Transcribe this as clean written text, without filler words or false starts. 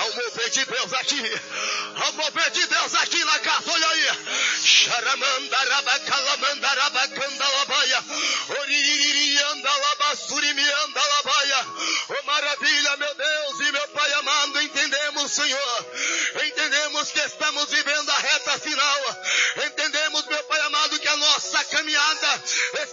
Ao mover de Deus aqui. Ao mover de Deus aqui na casa. Olha aí. Xaramandarabacalamandarabacandalabaia. Oririandalabasurimiandalabaia. Oh, maravilha, meu Deus e meu Pai amado. Entendemos, Senhor. Entendemos que estamos vivendo a reta final. Entendemos, meu Pai amado, que a nossa caminhada